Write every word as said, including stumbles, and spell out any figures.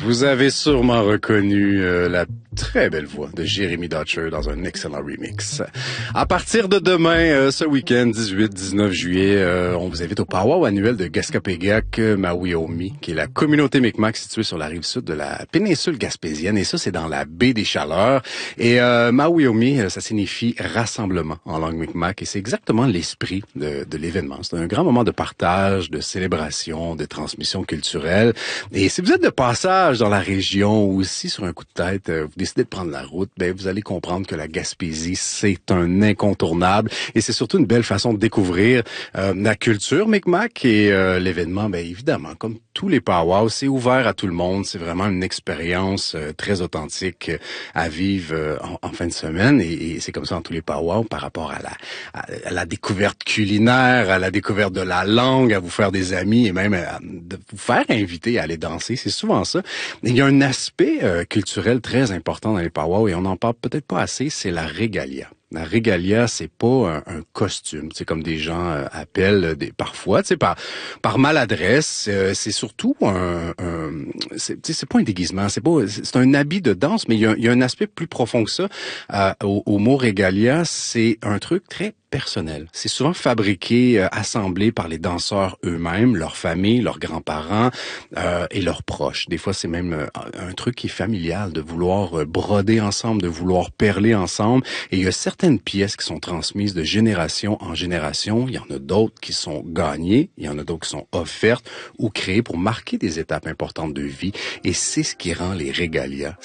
Vous avez sûrement reconnu euh, la très belle voix de Jérémy Dutcher dans un excellent remix. À partir de demain, euh, ce week-end, dix-huit dix-neuf juillet, euh, on vous invite au powwow annuel de Gaskapégac Mawiomi, qui est la communauté Mi'kmaq située sur la rive sud de la péninsule gaspésienne. Et ça, c'est dans la baie des Chaleurs. Et euh, Mawiomi, ça signifie rassemblement en langue Mi'kmaq. Et c'est exactement l'esprit de, de l'événement. C'est un grand moment de partage, de célébration, de transmission culturelle. Et si vous êtes de passage dans la région ou aussi sur un coup de tête, vous décidez de prendre la route, ben vous allez comprendre que la Gaspésie, c'est un incontournable et c'est surtout une belle façon de découvrir euh, la culture Mi'kmaq et euh, l'événement, ben évidemment, comme tous les powwows, c'est ouvert à tout le monde, c'est vraiment une expérience euh, très authentique euh, à vivre euh, en, en fin de semaine et, et c'est comme ça dans tous les powwows par rapport à la, à, à la découverte culinaire, à la découverte de la langue, à vous faire des amis et même à, de vous faire inviter à aller danser, c'est souvent ça. Il y a un aspect euh, culturel très important dans les powwows et on n'en parle peut-être pas assez, c'est la régalia. La régalia, c'est pas un, un costume, c'est comme des gens euh, appellent des parfois, tu sais par par maladresse, euh, c'est surtout un, un c'est c'est pas un déguisement, c'est pas c'est un habit de danse, mais il y a, il y a un aspect plus profond que ça. Euh, au, au mot régalia, c'est un truc très personnel. C'est souvent fabriqué, euh, assemblé par les danseurs eux-mêmes, leurs familles, leurs grands-parents euh, et leurs proches. Des fois, c'est même euh, un truc qui est familial, de vouloir euh, broder ensemble, de vouloir perler ensemble. Et il y a certaines pièces qui sont transmises de génération en génération. Il y en a d'autres qui sont gagnées, il y en a d'autres qui sont offertes ou créées pour marquer des étapes importantes de vie. Et c'est ce qui rend les régalias